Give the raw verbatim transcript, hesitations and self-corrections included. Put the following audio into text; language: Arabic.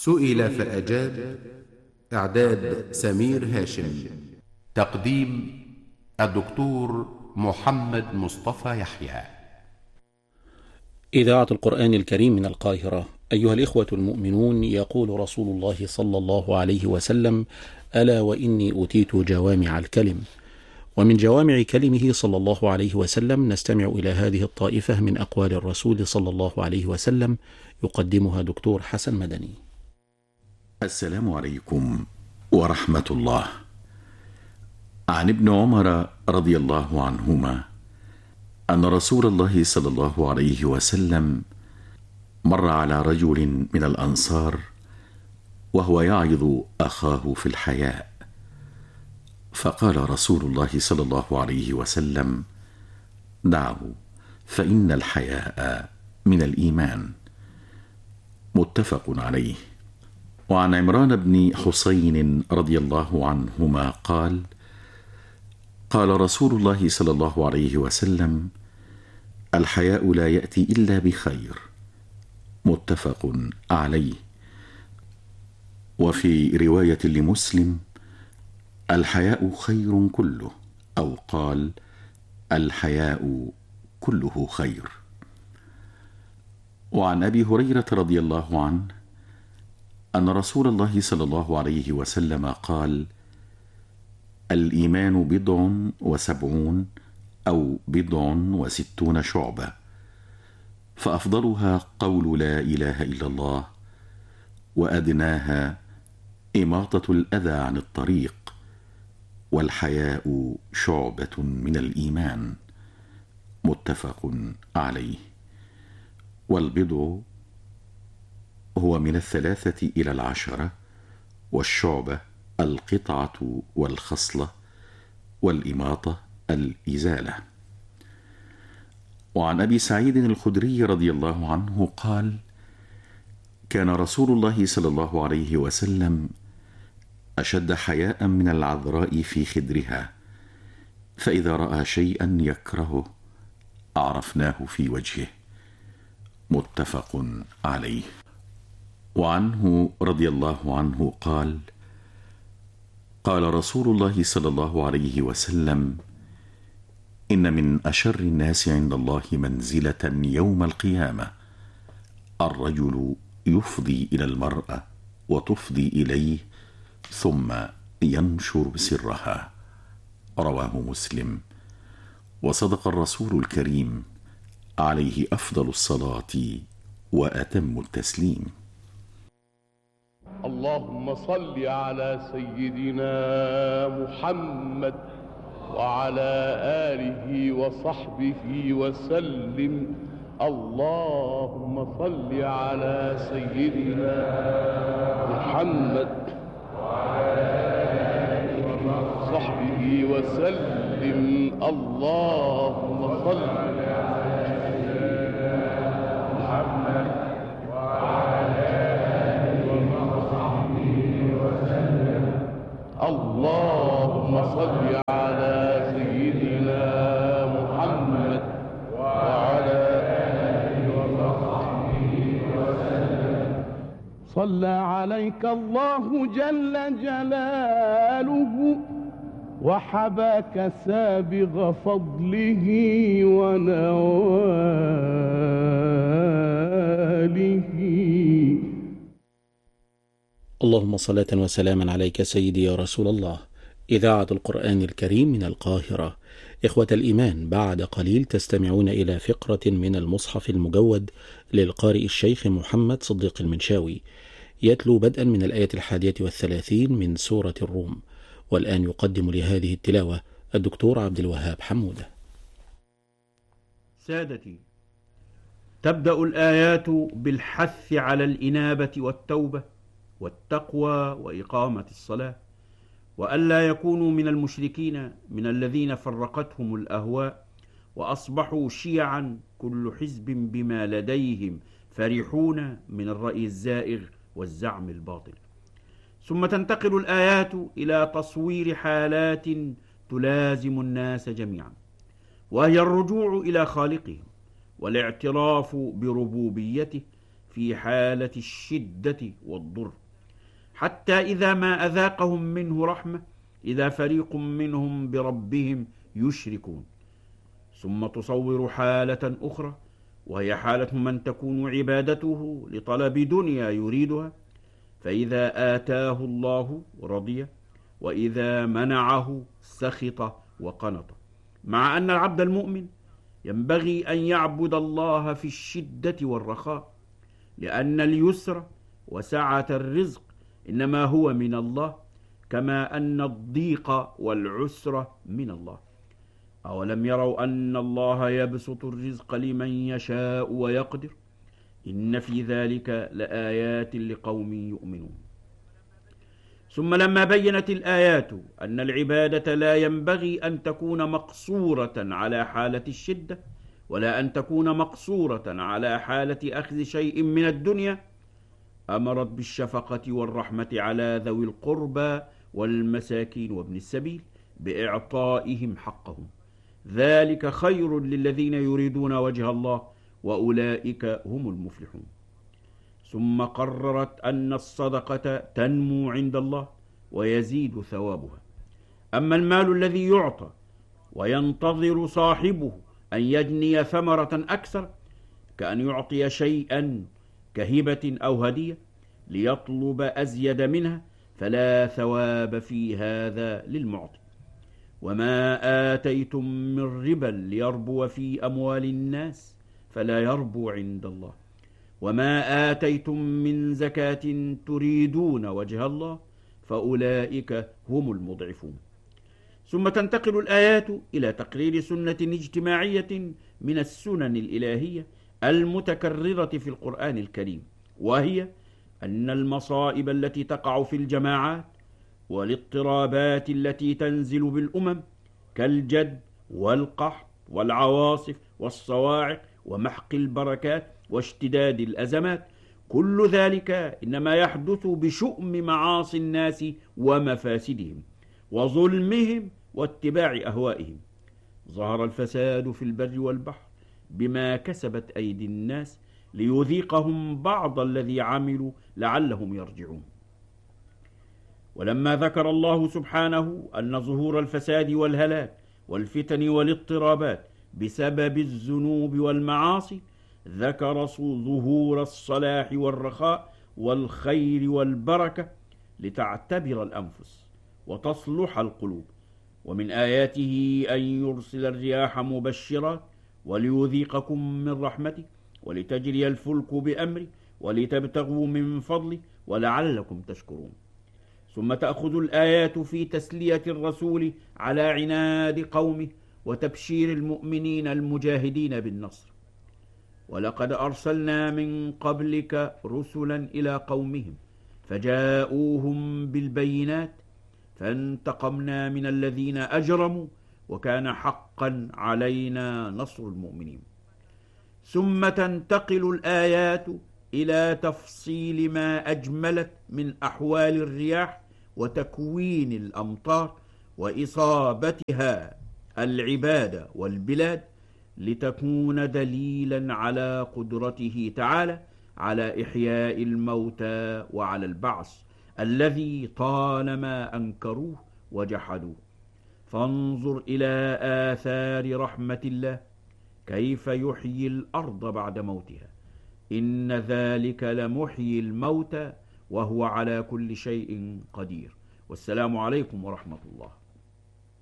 سئل فأجاب. إعداد سمير هاشم. تقديم الدكتور محمد مصطفى يحيى. إذاعة القرآن الكريم من القاهرة. أيها الإخوة المؤمنون، يقول رسول الله صلى الله عليه وسلم: ألا وإني أوتيت جوامع الكلم. ومن جوامع كلمه صلى الله عليه وسلم نستمع إلى هذه الطائفة من أقوال الرسول صلى الله عليه وسلم، يقدمها دكتور حسن مدني. السلام عليكم ورحمة الله. عن ابن عمر رضي الله عنهما أن رسول الله صلى الله عليه وسلم مر على رجل من الأنصار وهو يعظ أخاه في الحياء، فقال رسول الله صلى الله عليه وسلم: دعه فإن الحياء من الإيمان. متفق عليه. وعن عمران بن حسين رضي الله عنهما قال: قال رسول الله صلى الله عليه وسلم: الحياء لا يأتي إلا بخير. متفق عليه. وفي رواية لمسلم: الحياء خير كله، أو قال: الحياء كله خير. وعن أبي هريرة رضي الله عنه أن رسول الله صلى الله عليه وسلم قال: الإيمان بضع وسبعون أو بضع وستون شعبة، فأفضلها قول لا إله إلا الله، وأدناها إماطة الأذى عن الطريق، والحياء شعبة من الإيمان. متفق عليه. والبضع هو من الثلاثة إلى العشرة، والشعبة القطعة والخصلة، والإماطة الإزالة. وعن أبي سعيد الخدري رضي الله عنه قال: كان رسول الله صلى الله عليه وسلم أشد حياء من العذراء في خدرها، فإذا رأى شيئا يكرهه عرفناه في وجهه. متفق عليه. وعنه رضي الله عنه قال: قال رسول الله صلى الله عليه وسلم: إن من أشر الناس عند الله منزلة يوم القيامة الرجل يفضي إلى المرأة وتفضي إليه ثم ينشر سرها. رواه مسلم. وصدق الرسول الكريم عليه أفضل الصلاة وأتم التسليم. اللهم صل على سيدنا محمد وعلى آله وصحبه وسلم. اللهم صل على سيدنا محمد وعلى آله وصحبه وسلم. اللهم صل على سيدنا محمد وعلى آله وصحبه وسلم. اللهم صل على سيدنا محمد وعلى آله وصحبه وسلم. صلى عليك الله جل جلاله وحباك سابغ فضله ونواله. اللهم صلاة وسلاما عليك سيدي يا رسول الله. إذاعة القرآن الكريم من القاهرة. إخوة الإيمان، بعد قليل تستمعون إلى فقرة من المصحف المجود للقارئ الشيخ محمد صديق المنشاوي، يتلو بدءا من الآية الحادية والثلاثين من سورة الروم. والآن يقدم لهذه التلاوة الدكتور عبد الوهاب حمودة. سادتي، تبدأ الآيات بالحث على الإنابة والتوبة والتقوى وإقامة الصلاة، وألا يكونوا من المشركين من الذين فرقتهم الأهواء وأصبحوا شيعا كل حزب بما لديهم فرحون من الرأي الزائغ والزعم الباطل. ثم تنتقل الآيات إلى تصوير حالات تلازم الناس جميعا، وهي الرجوع إلى خالقهم والاعتراف بربوبيته في حالة الشدة والضر، حتى إذا ما أذاقهم منه رحمة إذا فريق منهم بربهم يشركون. ثم تصور حالة أخرى، وهي حالة من تكون عبادته لطلب دنيا يريدها، فإذا آتاه الله رضي، وإذا منعه سخط وقنط. مع أن العبد المؤمن ينبغي أن يعبد الله في الشدة والرخاء، لأن اليسر وسعة الرزق إنما هو من الله، كما أن الضيق والعسر من الله. أولم يروا أن الله يبسط الرزق لمن يشاء ويقدر؟ إن في ذلك لآيات لقوم يؤمنون. ثم لما بينت الآيات أن العبادة لا ينبغي أن تكون مقصورة على حالة الشدة، ولا أن تكون مقصورة على حالة أخذ شيء من الدنيا، أمرت بالشفقة والرحمة على ذوي القربى والمساكين وابن السبيل بإعطائهم حقهم. ذلك خير للذين يريدون وجه الله، وأولئك هم المفلحون. ثم قررت أن الصدقة تنمو عند الله ويزيد ثوابها. أما المال الذي يعطى وينتظر صاحبه أن يجني ثمرة أكثر، كأن يعطي شيئا كهبة أو هدية ليطلب أزيد منها، فلا ثواب في هذا للمعطي. وما آتيتم من ربا ليربو في أموال الناس فلا يربو عند الله، وما آتيتم من زكاة تريدون وجه الله فأولئك هم المضعفون. ثم تنتقل الآيات إلى تقرير سنة اجتماعية من السنن الإلهية المتكررة في القرآن الكريم، وهي أن المصائب التي تقع في الجماعات والاضطرابات التي تنزل بالأمم كالجد والقحط والعواصف والصواعق ومحق البركات واشتداد الأزمات، كل ذلك إنما يحدث بشؤم معاصي الناس ومفاسدهم وظلمهم واتباع أهوائهم. ظهر الفساد في البر والبحر بما كسبت أيدي الناس ليذيقهم بعض الذي عملوا لعلهم يرجعون. ولما ذكر الله سبحانه أن ظهور الفساد والهلاك والفتن والاضطرابات بسبب الذنوب والمعاصي، ذكر ظهور الصلاح والرخاء والخير والبركة لتعتبر الأنفس وتصلح القلوب. ومن آياته أن يرسل الرياح مبشرات وليذيقكم من رحمته ولتجري الفلك بأمره ولتبتغوا من فضله ولعلكم تشكرون. ثم تأخذ الآيات في تسلية الرسول على عناد قومه وتبشير المؤمنين المجاهدين بالنصر. ولقد أرسلنا من قبلك رسلا إلى قومهم فجاءوهم بالبينات فانتقمنا من الذين أجرموا وكان حقا علينا نصر المؤمنين. ثم تنتقل الآيات إلى تفصيل ما أجملت من أحوال الرياح وتكوين الأمطار وإصابتها العباد والبلاد، لتكون دليلا على قدرته تعالى على إحياء الموتى وعلى البعث الذي طالما أنكروه وجحدوه. فانظر إلى آثار رحمة الله كيف يحيي الأرض بعد موتها، إن ذلك لمحيي الموتى وهو على كل شيء قدير. والسلام عليكم ورحمة الله.